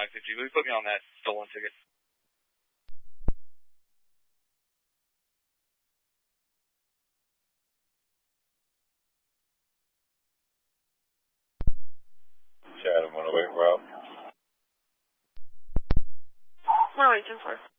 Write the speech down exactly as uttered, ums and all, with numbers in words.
nine fifty. Will you put me on that stolen ticket? Chatham one oh eight route. one oh eight ten four.